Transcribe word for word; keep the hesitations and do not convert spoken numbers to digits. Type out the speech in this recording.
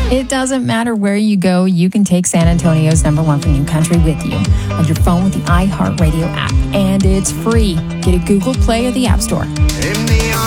It doesn't matter where you go, you can take San Antonio's number one for new country with you on your phone with the iHeartRadio app. And it's free. Get a Google Play or the App Store. In the